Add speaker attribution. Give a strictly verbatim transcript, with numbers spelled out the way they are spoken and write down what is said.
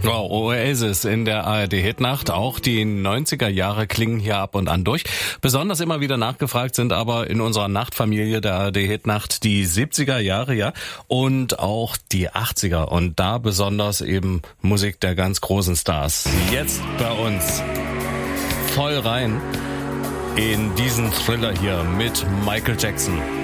Speaker 1: Wow, Oasis in der A R D-Hitnacht. Auch die neunziger Jahre klingen hier ab und an durch. Besonders immer wieder nachgefragt sind aber in unserer Nachtfamilie der A R D-Hitnacht die siebziger Jahre, ja, und auch die achtziger. Und da besonders eben Musik der ganz großen Stars. Jetzt bei uns voll rein in diesen Thriller hier mit Michael Jackson.